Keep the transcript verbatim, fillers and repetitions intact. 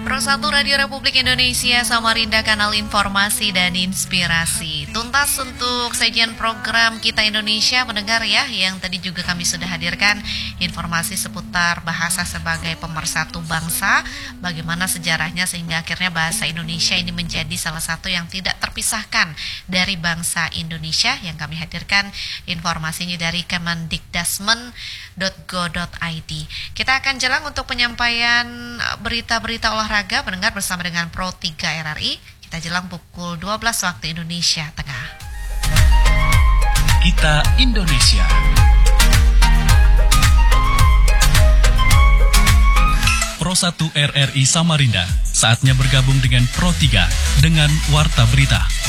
Pro satu Radio Republik Indonesia, Samarinda, kanal informasi dan inspirasi. Tuntas untuk sajian program Kita Indonesia, mendengar ya, yang tadi juga kami sudah hadirkan informasi seputar bahasa sebagai pemersatu bangsa, bagaimana sejarahnya sehingga akhirnya bahasa Indonesia ini menjadi salah satu yang tidak terpisahkan dari bangsa Indonesia, yang kami hadirkan informasinya dari kemendikdasmen dot go dot i d. Kita akan jalan untuk penyampaian berita-berita olahraga mendengar bersama dengan Pro tiga R R I. Kita jelang pukul dua belas waktu Indonesia Tengah. Kita Indonesia. Pro satu R R I Samarinda saatnya bergabung dengan Pro tiga dengan Warta Berita.